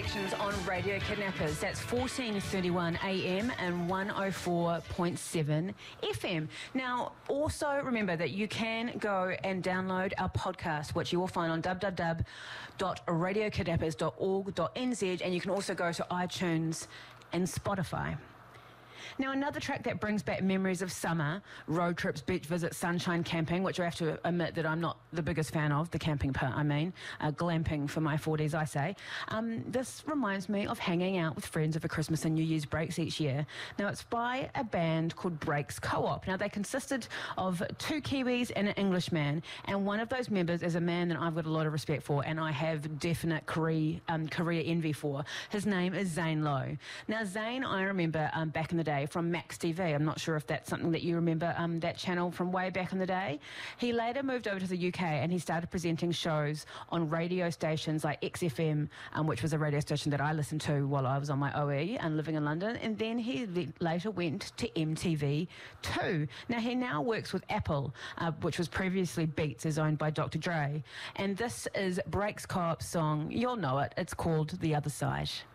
Connections on Radio Kidnappers. That's 14:31 AM and 104.7 FM. Now, also remember that you can go and download our podcast, which you will find on www.radiokidnappers.org.nz, and you can also go to iTunes and Spotify. Now, another track that brings back memories of summer, road trips, beach visits, sunshine camping, which I have to admit that I'm not the biggest fan of, the camping part, glamping for my 40s, I say. This reminds me of hanging out with friends over Christmas and New Year's breaks each year. Now, it's by a band called Breaks Co-op. Now, they consisted of two Kiwis and an Englishman, and one of those members is a man that I've got a lot of respect for, and I have definite career envy for. His name is Zane Lowe. Now, Zane, I remember back in the day from Max TV. I'm not sure if that's something that you remember, that channel from way back in the day. He later moved over to the UK and he started presenting shows on radio stations like XFM, which was a radio station that I listened to while I was on my OE and living in London. And then he later went to MTV2. Now, he now works with Apple, which was previously Beats, is owned by Dr. Dre. And this is Breaks Co-op's song. You'll know it. It's called The Other Side.